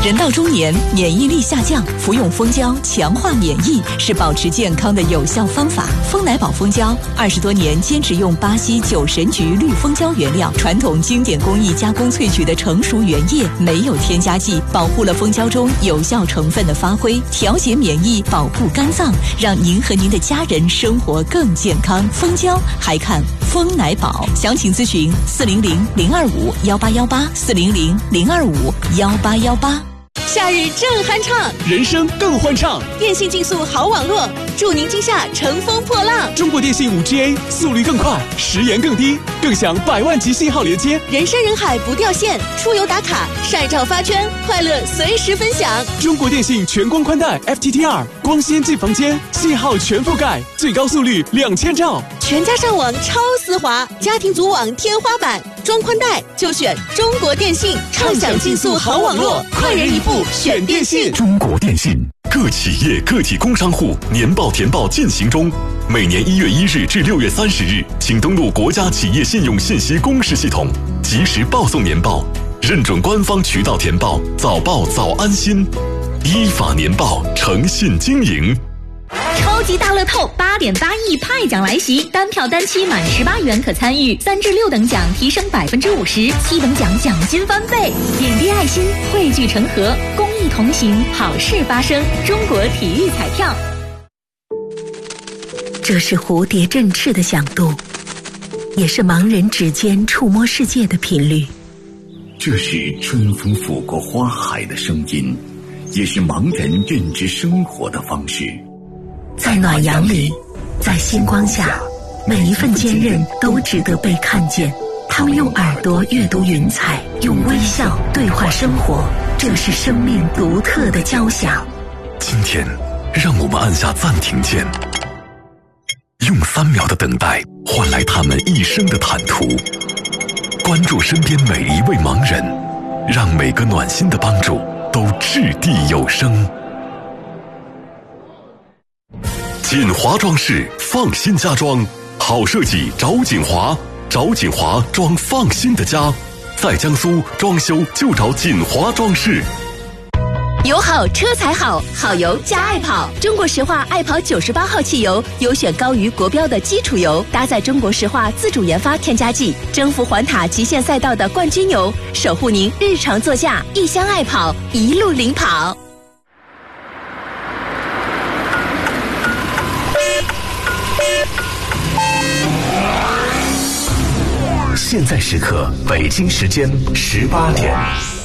人到中年，免疫力下降，服用蜂胶强化免疫是保持健康的有效方法。蜂奶宝蜂胶20多年坚持用巴西9神菊绿蜂胶原料，传统经典工艺加工萃取的成熟原液，没有添加剂，保护了蜂胶中有效成分的发挥，调节免疫，保护肝脏，让您和您的家人生活更健康。蜂胶还看蜂奶宝，详情咨询400-025-1881400-025-18818。 夏日正酣畅， 人生更欢畅。 电信竞速好网络，祝您今夏乘风破浪。 中国电信5G，速率更快，时延更低，更享100万级信号连接， 人山人海不掉线，出游打卡，晒照发圈，快乐随时分享。 中国电信全光宽带 FTTR， 光纤进房间，信号全覆盖，最高速率2000兆， 全家上网超丝滑，家庭组网天花板。装宽带就选中国电信，畅享竞速好网络，快人一步选电信。 中国电信各企业个体工商户年报填报进行中，每年1月1日至6月30日，请登录国家企业信用信息公示系统，及时报送年报，认准官方渠道填报，早报早安心，依法年报，诚信经营。 超级大乐透8.8亿派奖来袭，单票单期满18元可参与，3至6等奖提升50%，7等奖奖金翻倍。点滴爱心，汇聚成河，公益同行，好事发生。中国体育彩票。 这是蝴蝶振翅的响度，也是盲人指尖触摸世界的频率。 这是春风拂过花海的声音，也是盲人认知生活的方式。 在暖阳里，在星光下，每一份坚韧都值得被看见。他们用耳朵阅读云彩，用微笑对话生活，这是生命独特的交响。 今天，让我们按下暂停键，用3秒的等待换来他们一生的坦途。关注身边每一位盲人，让每个暖心的帮助都掷地有声。锦华装饰，放心家装，好设计找锦华，找锦华装放心的家。在江苏装修就找锦华装饰。 油好车才好，好油加爱跑。中国石化爱跑98号汽油，优选高于国标的基础油，搭载中国石化自主研发添加剂，征服环塔极限赛道的冠军油，守护您日常座驾。一箱爱跑，一路领跑。 现在时刻，北京时间18点。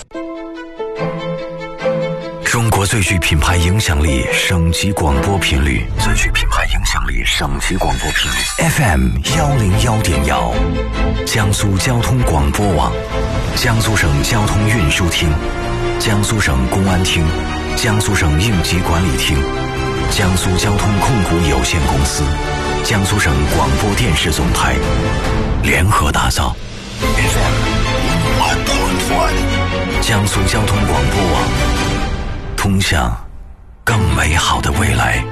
中国最具品牌影响力省级广播频率，最具品牌影响力省级广播频率 FM 101.1，江苏交通广播网，江苏省交通运输厅，江苏省公安厅，江苏省应急管理厅，江苏交通控股有限公司，江苏省广播电视总台联合打造 FM 101.1，江苏交通广播网，通向更美好的未来。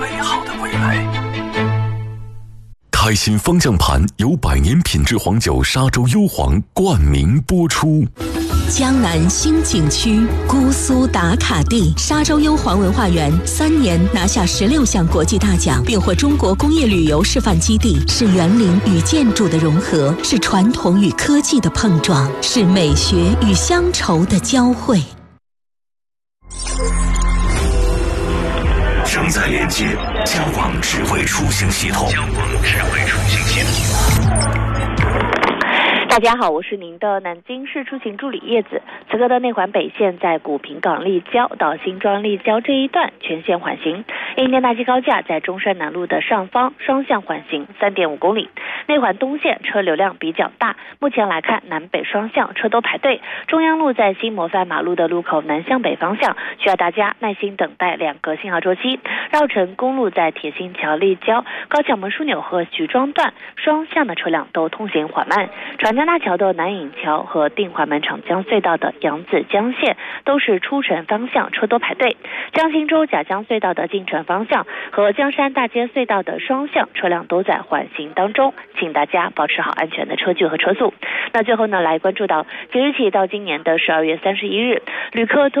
开心方向盘由100年品质黄酒沙洲幽黄冠名播出。 江南新景区姑苏打卡地沙洲幽黄文化园3年拿下16项国际大奖，并获中国工业旅游示范基地，是园林与建筑的融合，是传统与科技的碰撞，是美学与乡愁的交汇。 正在连接交广智慧出行系统。 大家好，我是您的南京市出行助理叶子。此刻的内环北线在古平港立交到新庄立交这一段全线缓行，印甸大街高架在中山南路的上方双向缓行 3.5 公里。内环东线车流量比较大，目前来看南北双向车都排队。中央路在新模范马路的路口南向北方向，需要大家耐心等待2个信号周期。绕城公路在铁心桥立交、高桥门枢纽和徐庄段双向的车辆都通行缓慢。长江大桥的南引桥和定华门长江隧道的扬子江线都是出城方向车都排队。江心洲甲江隧道的进城方向和江山大街隧道的双向车辆都在缓行当中，请大家保持好安全的车距和车速。那最后呢，来关注到即日起到今年的12月31日，旅客